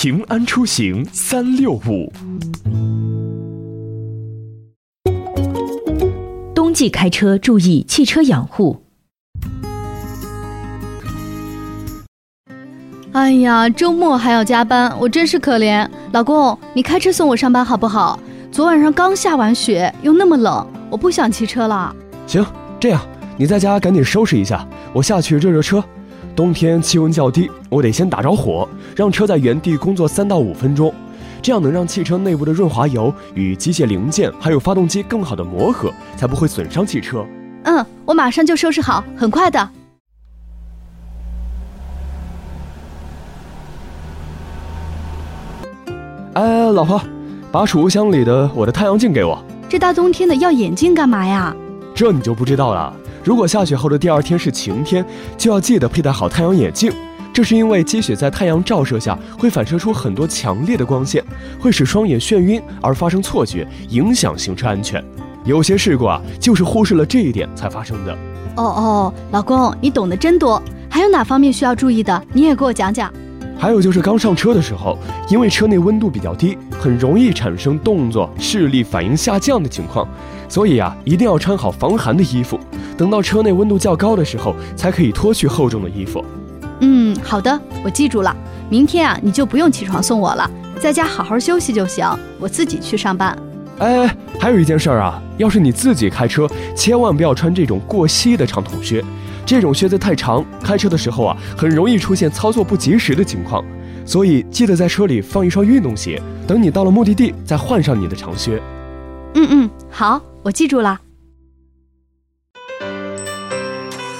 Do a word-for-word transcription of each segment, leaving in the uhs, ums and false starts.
平安出行三六五。 冬季开车注意汽车养护。 哎呀，周末还要加班，我真是可怜。老公，你开车送我上班好不好？昨晚上刚下完雪，又那么冷，我不想骑车了。 行，这样你在家赶紧收拾一下，我下去热热车。冬天气温较低，我得先打着火，让车在原地工作三到五分钟，这样能让汽车内部的润滑油与机械零件还有发动机更好的磨合，才不会损伤汽车。 嗯，我马上就收拾好，很快的。 哎，老婆，把储物箱里的我的太阳镜给我。 这大冬天的要眼镜干嘛呀？ 这你就不知道了。如果下雪后的第二天是晴天，就要记得佩戴好太阳眼镜。这是因为积雪在太阳照射下会反射出很多强烈的光线，会使双眼眩晕而发生错觉，影响行车安全。有些事故啊，就是忽视了这一点才发生的。 哦哦，老公，你懂得真多。还有哪方面需要注意的？你也给我讲讲。 还有就是刚上车的时候，因为车内温度比较低，很容易产生动作视力反应下降的情况，所以啊，一定要穿好防寒的衣服，等到车内温度较高的时候，才可以脱去厚重的衣服。 嗯，好的，我记住了。明天啊，你就不用起床送我了，在家好好休息就行，我自己去上班。 哎，还有一件事儿啊，要是你自己开车，千万不要穿这种过膝的长筒靴。这种靴子太长，开车的时候啊，很容易出现操作不及时的情况，所以记得在车里放一双运动鞋，等你到了目的地再换上你的长靴。 嗯嗯，好，我记住了。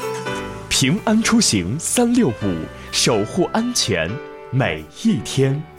平安出行三六五，守护安全每一天。